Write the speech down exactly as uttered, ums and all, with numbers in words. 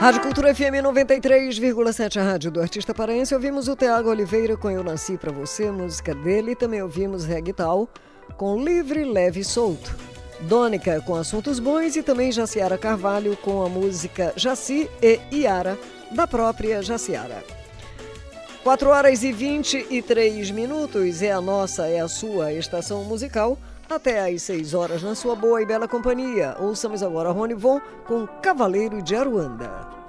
Rádio Cultura F M noventa e três vírgula sete, a rádio do artista paraense. Ouvimos o Thiago Oliveira com Eu Nasci Pra Você, música dele. E também ouvimos Reggaetal com Livre, Leve e Solto. Dônica com Assuntos Bons e também Jaciara Carvalho com a música Jaci e Iara, da própria Jaciara. quatro horas e vinte e três minutos é a nossa, é a sua estação musical. Até às seis horas na sua boa e bela companhia. Ouçamos agora Rony Von com Cavaleiro de Aruanda.